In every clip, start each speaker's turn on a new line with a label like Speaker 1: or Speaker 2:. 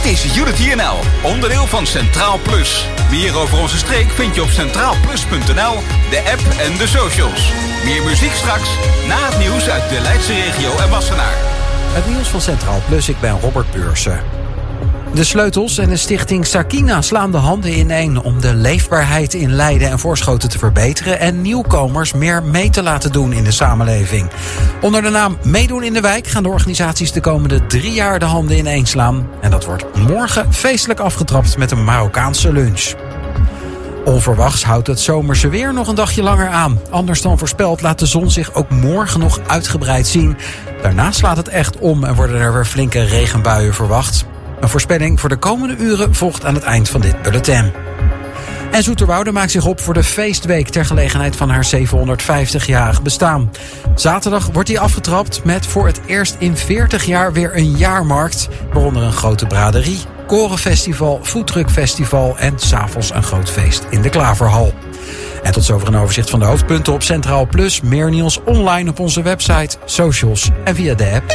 Speaker 1: is Unity NL, onderdeel van Centraal Plus. Meer over onze streek vind je op centraalplus.nl, de app en de socials. Meer muziek straks, na het nieuws uit de Leidse regio en Wassenaar.
Speaker 2: Het nieuws van Centraal Plus, ik ben Robert Beursen. De Sleutels en de stichting Sakina slaan de handen ineen om de leefbaarheid in Leiden en Voorschoten te verbeteren en nieuwkomers meer mee te laten doen in de samenleving. Onder de naam Meedoen in de Wijk gaan de organisaties de komende 3 jaar de handen ineen slaan. En dat wordt morgen feestelijk afgetrapt met een Marokkaanse lunch. Onverwachts houdt het zomerse weer nog een dagje langer aan. Anders dan voorspeld laat de zon zich ook morgen nog uitgebreid zien. Daarna slaat het echt om en worden er weer flinke regenbuien verwacht. Een voorspelling voor de komende uren volgt aan het eind van dit bulletin. En Zoeterwoude maakt zich op voor de feestweek ter gelegenheid van haar 750-jarig bestaan. Zaterdag wordt die afgetrapt met voor het eerst in 40 jaar weer een jaarmarkt. Waaronder een grote braderie, korenfestival, foodtruckfestival en 's avonds een groot feest in de Klaverhal. En tot zover een overzicht van de hoofdpunten op Centraal Plus. Meer nieuws online op onze website, socials en via de app.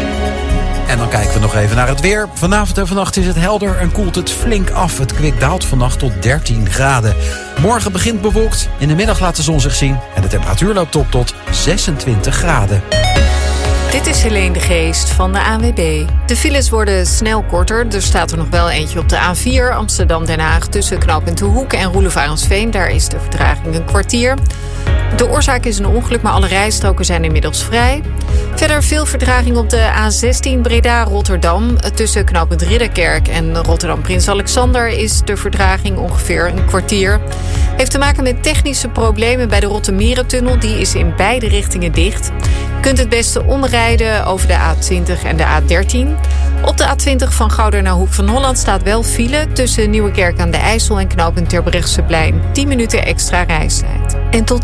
Speaker 2: En dan kijken we nog even naar het weer. Vanavond en vannacht is het helder en koelt het flink af. Het kwik daalt vannacht tot 13 graden. Morgen begint bewolkt. In de middag laat de zon zich zien. En de temperatuur loopt op tot 26 graden.
Speaker 3: Dit is Helene de Geest van de ANWB. De files worden snel korter. Er staat er nog wel eentje op de A4 Amsterdam-Den Haag tussen knooppunt De Hoek en Roelof-Arendsveen. Daar is de vertraging een kwartier. De oorzaak is een ongeluk, maar alle rijstroken zijn inmiddels vrij. Verder veel vertraging op de A16 Breda-Rotterdam. Tussen knooppunt Ridderkerk en Rotterdam-Prins Alexander is de vertraging ongeveer een kwartier. Heeft te maken met technische problemen bij de Rottermierentunnel. Die is in beide richtingen dicht. Je kunt het beste omrijden over de A20 en de A13. Op de A20 van Gouda naar Hoek van Holland staat wel file tussen Nieuwekerk aan de IJssel en knooppunt Terbrechtseplein. 10 minuten extra reistijd. En tot